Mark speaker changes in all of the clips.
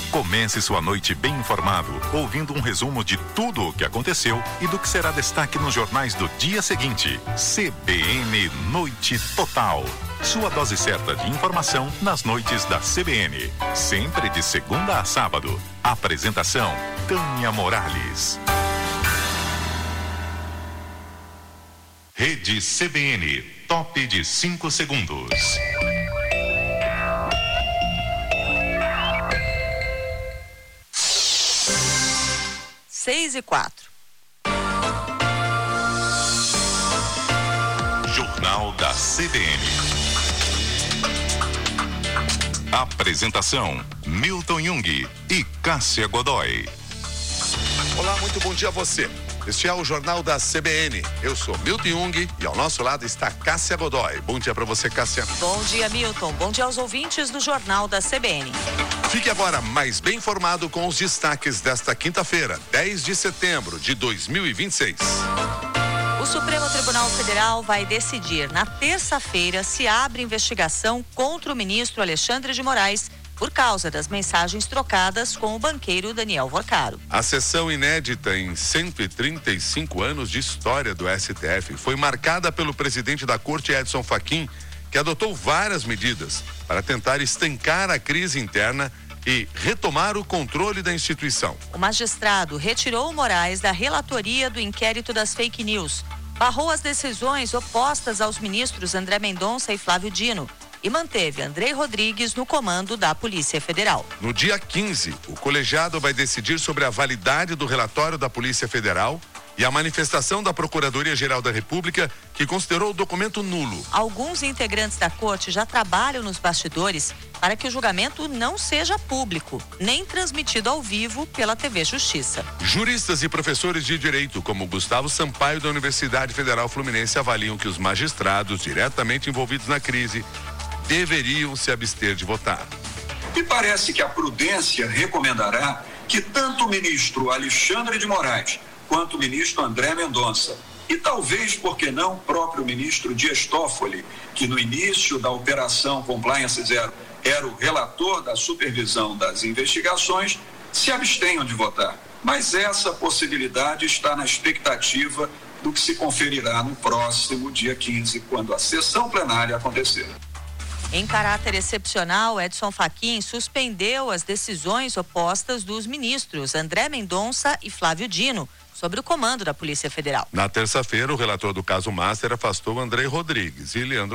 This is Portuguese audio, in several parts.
Speaker 1: Comece sua noite bem informado, ouvindo um resumo de tudo o que aconteceu e do que será destaque nos jornais do dia seguinte. CBN Noite Total. Sua dose certa de informação nas noites da CBN. Sempre de segunda a sábado. Apresentação: Tânia Morales. Rede CBN. Top de 5 segundos.
Speaker 2: 6:04.
Speaker 1: Jornal da CBN. Apresentação: Milton Jung e Cássia Godoy.
Speaker 3: Olá, muito bom dia a você. Este é o Jornal da CBN. Eu sou Milton Jung e ao nosso lado está Cássia Godoy. Bom dia para você, Cássia.
Speaker 2: Bom dia, Milton. Bom dia aos ouvintes do Jornal da CBN.
Speaker 3: Fique agora mais bem informado com os destaques desta quinta-feira, 10 de setembro de 2026.
Speaker 2: O Supremo Tribunal Federal vai decidir na terça-feira se abre investigação contra o ministro Alexandre de Moraes por causa das mensagens trocadas com o banqueiro Daniel Vorcaro.
Speaker 3: A sessão inédita em 135 anos de história do STF foi marcada pelo presidente da Corte, Edson Fachin, que adotou várias medidas para tentar estancar a crise interna e retomar o controle da instituição.
Speaker 2: O magistrado retirou Moraes da relatoria do inquérito das fake news, barrou as decisões opostas aos ministros André Mendonça e Flávio Dino e manteve Andrei Rodrigues no comando da Polícia Federal.
Speaker 3: No dia 15, o colegiado vai decidir sobre a validade do relatório da Polícia Federal e a manifestação da Procuradoria-Geral da República, que considerou o documento nulo.
Speaker 2: Alguns integrantes da corte já trabalham nos bastidores para que o julgamento não seja público, nem transmitido ao vivo pela TV Justiça.
Speaker 3: Juristas e professores de direito, como Gustavo Sampaio da Universidade Federal Fluminense, avaliam que os magistrados diretamente envolvidos na crise deveriam se abster de votar.
Speaker 4: Me parece que a prudência recomendará que tanto o ministro Alexandre de Moraes quanto o ministro André Mendonça e talvez, por que não, o próprio ministro Dias Toffoli, que no início da operação Compliance Zero era o relator da supervisão das investigações, se abstenham de votar. Mas essa possibilidade está na expectativa do que se conferirá no próximo dia 15, quando a sessão plenária acontecer.
Speaker 2: Em caráter excepcional, Edson Fachin suspendeu as decisões opostas dos ministros André Mendonça e Flávio Dino sobre o comando da Polícia Federal.
Speaker 3: Na terça-feira, o relator do caso Master afastou Andrei Rodrigues e Leandro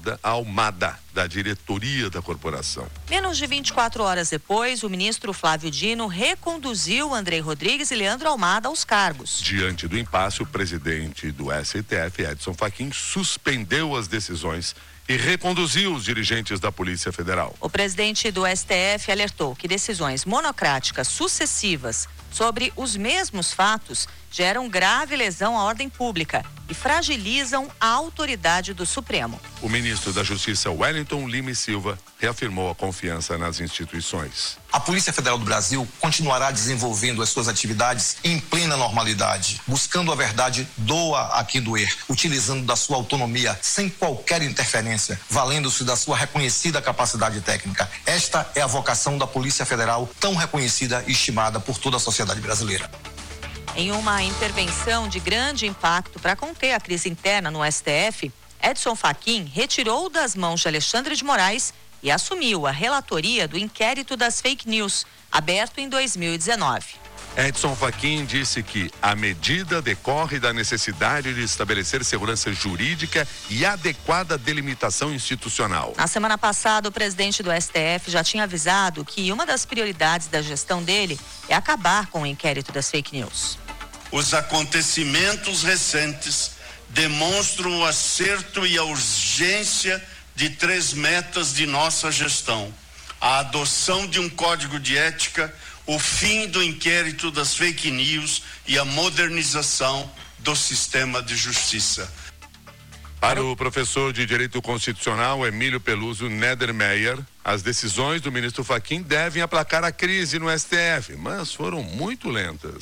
Speaker 3: Almada da diretoria da corporação.
Speaker 2: Menos de 24 horas depois, o ministro Flávio Dino reconduziu Andrei Rodrigues e Leandro Almada aos cargos.
Speaker 3: Diante do impasse, o presidente do STF, Edson Fachin, suspendeu as decisões e reconduziu os dirigentes da Polícia Federal.
Speaker 2: O presidente do STF alertou que decisões monocráticas sucessivas sobre os mesmos fatos geram grave lesão à ordem pública e fragilizam a autoridade do Supremo.
Speaker 3: O ministro da Justiça, Wellington Lima e Silva, reafirmou a confiança nas instituições.
Speaker 5: A Polícia Federal do Brasil continuará desenvolvendo as suas atividades em plena normalidade, buscando a verdade, doa a quem doer, utilizando da sua autonomia sem qualquer interferência, valendo-se da sua reconhecida capacidade técnica. Esta é a vocação da Polícia Federal, tão reconhecida e estimada por toda a sociedade brasileira.
Speaker 2: Em uma intervenção de grande impacto para conter a crise interna no STF, Edson Fachin retirou das mãos de Alexandre de Moraes e assumiu a relatoria do inquérito das fake news, aberto em 2019.
Speaker 3: Edson Fachin disse que a medida decorre da necessidade de estabelecer segurança jurídica e adequada delimitação institucional.
Speaker 2: Na semana passada, o presidente do STF já tinha avisado que uma das prioridades da gestão dele é acabar com o inquérito das fake news.
Speaker 6: Os acontecimentos recentes demonstram o acerto e a urgência de 3 metas de nossa gestão: a adoção de um código de ética, o fim do inquérito das fake news e a modernização do sistema de justiça.
Speaker 3: Para o professor de Direito Constitucional, Emílio Peluso Nedermeyer, as decisões do ministro Fachin devem aplacar a crise no STF, mas foram muito lentas.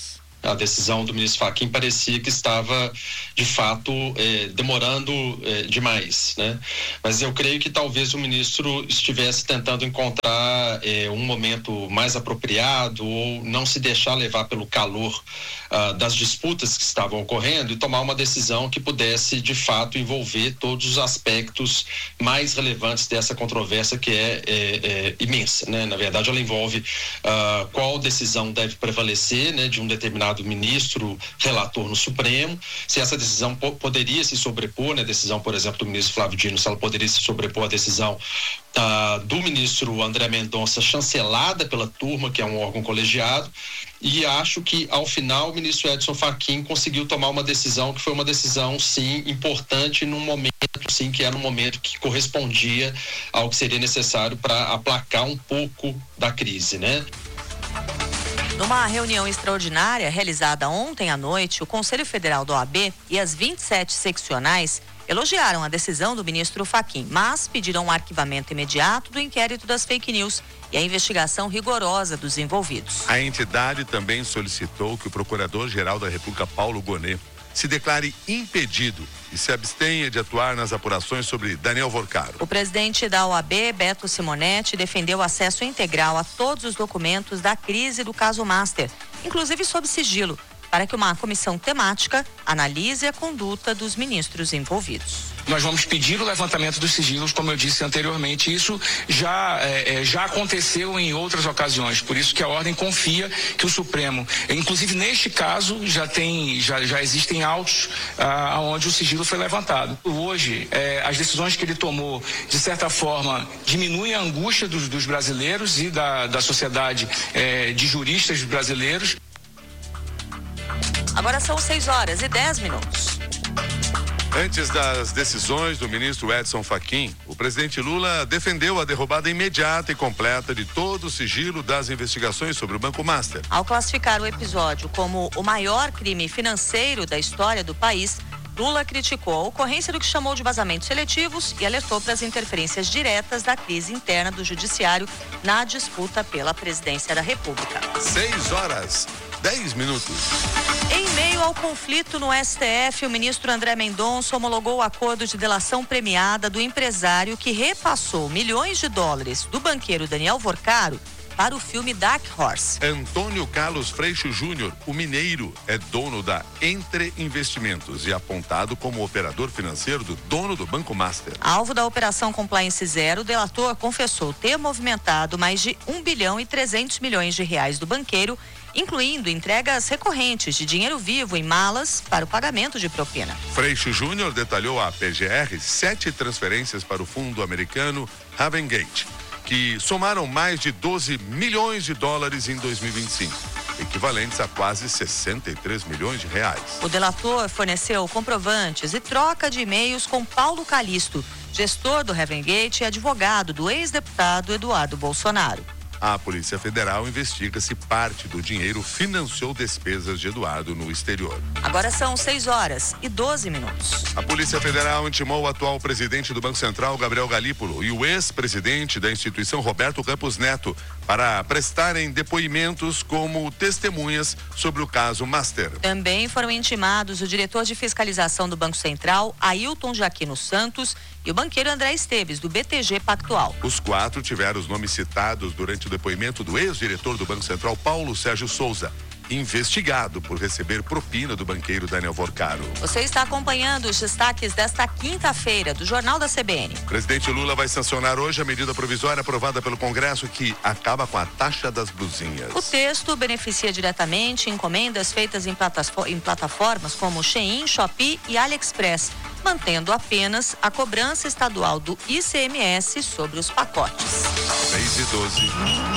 Speaker 7: A decisão do ministro Fachin parecia que estava, de fato, demorando demais, né? Mas eu creio que talvez o ministro estivesse tentando encontrar um momento mais apropriado ou não se deixar levar pelo calor das disputas que estavam ocorrendo e tomar uma decisão que pudesse, de fato, envolver todos os aspectos mais relevantes dessa controvérsia que é imensa, né? Na verdade, ela envolve qual decisão deve prevalecer, né, de um determinado ministro relator no Supremo, se essa decisão poderia se sobrepor, né, a decisão, por exemplo, do ministro Flávio Dino, se ela poderia se sobrepor à decisão do ministro André Mendonça, chancelada pela turma, que é um órgão colegiado, e acho que, ao final, o ministro Edson Fachin conseguiu tomar uma decisão que foi uma decisão, sim, importante num momento, sim, que era um momento que correspondia ao que seria necessário para aplacar um pouco da crise, né?
Speaker 2: Numa reunião extraordinária realizada ontem à noite, o Conselho Federal da OAB e as 27 seccionais elogiaram a decisão do ministro Fachin, mas pediram um arquivamento imediato do inquérito das fake news e a investigação rigorosa dos envolvidos.
Speaker 3: A entidade também solicitou que o Procurador-Geral da República, Paulo Gonet, se declare impedido e se abstenha de atuar nas apurações sobre Daniel Vorcaro.
Speaker 2: O presidente da OAB, Beto Simonetti, defendeu acesso integral a todos os documentos da crise do caso Master, inclusive sob sigilo, para que uma comissão temática analise a conduta dos ministros envolvidos.
Speaker 8: Nós vamos pedir o levantamento dos sigilos, como eu disse anteriormente. Isso já aconteceu em outras ocasiões, por isso que a ordem confia que o Supremo, inclusive neste caso, já existem autos onde o sigilo foi levantado. Hoje, as decisões que ele tomou, de certa forma, diminuem a angústia dos brasileiros e da sociedade de juristas brasileiros.
Speaker 2: Agora são 6h10.
Speaker 3: Antes das decisões do ministro Edson Fachin, o presidente Lula defendeu a derrubada imediata e completa de todo o sigilo das investigações sobre o Banco Master.
Speaker 2: Ao classificar o episódio como o maior crime financeiro da história do país, Lula criticou a ocorrência do que chamou de vazamentos seletivos e alertou para as interferências diretas da crise interna do judiciário na disputa pela presidência da República.
Speaker 3: 6h10.
Speaker 2: Em meio ao conflito no STF, o ministro André Mendonça homologou o acordo de delação premiada do empresário que repassou milhões de dólares do banqueiro Daniel Vorcaro para o filme Dark Horse.
Speaker 3: Antônio Carlos Freixo Júnior, o mineiro, é dono da Entre Investimentos e apontado como operador financeiro do dono do Banco Master.
Speaker 2: Alvo da Operação Compliance Zero, o delator confessou ter movimentado mais de 1,3 bilhão de reais do banqueiro, incluindo entregas recorrentes de dinheiro vivo em malas para o pagamento de propina.
Speaker 3: Freixo Júnior detalhou à PGR 7 transferências para o fundo americano Havengate, que somaram mais de 12 milhões de dólares em 2025, equivalentes a quase 63 milhões de reais.
Speaker 2: O delator forneceu comprovantes e troca de e-mails com Paulo Calisto, gestor do Havengate e advogado do ex-deputado Eduardo Bolsonaro.
Speaker 3: A Polícia Federal investiga se parte do dinheiro financiou despesas de Eduardo no exterior.
Speaker 2: Agora são 6h12.
Speaker 3: A Polícia Federal intimou o atual presidente do Banco Central, Gabriel Galípolo, e o ex-presidente da instituição, Roberto Campos Neto, para prestarem depoimentos como testemunhas sobre o caso Master.
Speaker 2: Também foram intimados o diretor de fiscalização do Banco Central, Ailton Jaquino Santos, e o banqueiro André Esteves, do BTG Pactual.
Speaker 3: Os 4 tiveram os nomes citados durante o depoimento do ex-diretor do Banco Central, Paulo Sérgio Souza, investigado por receber propina do banqueiro Daniel Vorcaro.
Speaker 2: Você está acompanhando os destaques desta quinta-feira do Jornal da CBN.
Speaker 3: O presidente Lula vai sancionar hoje a medida provisória aprovada pelo Congresso que acaba com a taxa das blusinhas.
Speaker 2: O texto beneficia diretamente encomendas feitas em plataformas como Shein, Shopee e AliExpress, mantendo apenas a cobrança estadual do ICMS sobre os pacotes.
Speaker 3: 6h12.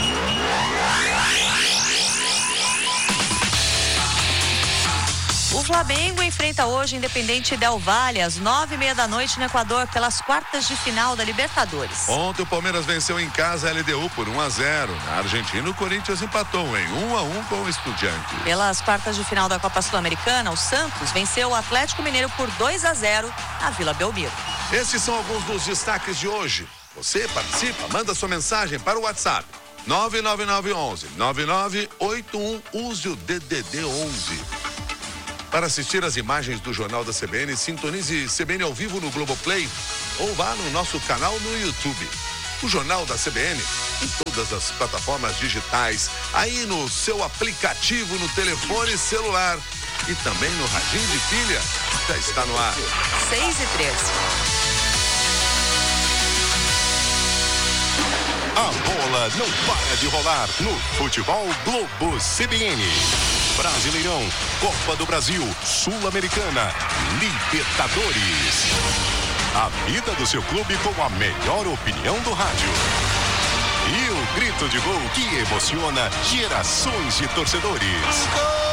Speaker 2: O Flamengo enfrenta hoje Independente Del Valle às 9h30 no Equador pelas quartas de final da Libertadores.
Speaker 3: Ontem o Palmeiras venceu em casa a LDU por 1-0. Na Argentina, o Corinthians empatou em 1-1 com o Estudiantes.
Speaker 2: Pelas quartas de final da Copa Sul-Americana, o Santos venceu o Atlético Mineiro por 2-0 na Vila Belmiro.
Speaker 3: Esses são alguns dos destaques de hoje. Você participa, manda sua mensagem para o WhatsApp 9981. Use o DDD 11. Para assistir as imagens do Jornal da CBN, sintonize CBN ao vivo no Globoplay ou vá no nosso canal no YouTube. O Jornal da CBN em todas as plataformas digitais, aí no seu aplicativo, no telefone celular e também no radinho de pilha. Já está no ar.
Speaker 2: 6h13.
Speaker 1: A bola não para de rolar no Futebol Globo CBN. Brasileirão, Copa do Brasil, Sul-Americana, Libertadores. A vida do seu clube com a melhor opinião do rádio. E o grito de gol que emociona gerações de torcedores.